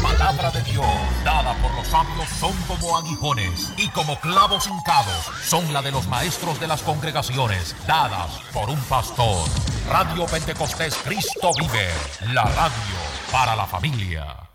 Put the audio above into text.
palabra de Dios, dada por los sabios, son como aguijones, y como clavos hincados son la de los maestros de las congregaciones, dadas por un pastor. Radio Pentecostés Cristo vive, la radio para la familia.